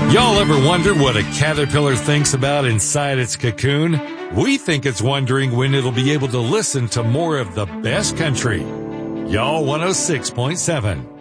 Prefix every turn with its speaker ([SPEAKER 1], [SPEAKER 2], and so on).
[SPEAKER 1] Y'all ever wonder what a caterpillar thinks about inside its cocoon? We think it's wondering when it'll be able to listen to more of the best country. Y'all 106.7.